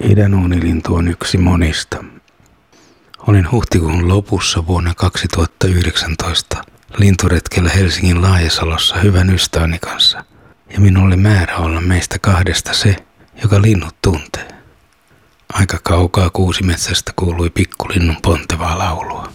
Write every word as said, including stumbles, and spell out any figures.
Idänuunilintu on yksi monista. Olin huhtikuun lopussa vuonna kaksituhattayhdeksäntoista linturetkellä Helsingin Laajasalossa hyvän ystäväni kanssa, ja minulla oli määrä olla meistä kahdesta se, joka linnut tuntee. Aika kaukaa kuusimetsästä kuului pikkulinnun pontevaa laulua.